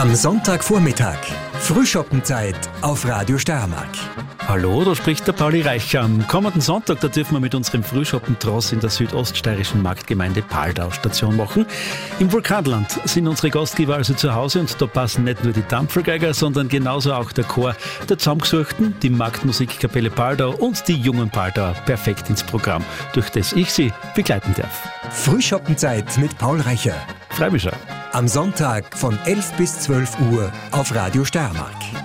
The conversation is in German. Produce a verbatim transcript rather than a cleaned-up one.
Am Sonntagvormittag. Frühschoppenzeit auf Radio Steiermark. Hallo, da spricht der Pauli Reicher. Am kommenden Sonntag, da dürfen wir mit unserem Frühschoppentross in der südoststeirischen Marktgemeinde Paldau Station machen. Im Vulkanland sind unsere Gastgeber also zu Hause und da passen nicht nur die Dampfergeiger, sondern genauso auch der Chor der Zusammengesuchten, die Marktmusikkapelle Paldau und die jungen Paldauer perfekt ins Programm, durch das ich sie begleiten darf. Frühschoppenzeit mit Paul Reicher. Freu mich schon. Am Sonntag von elf bis zwölf Uhr auf Radio Steiermark.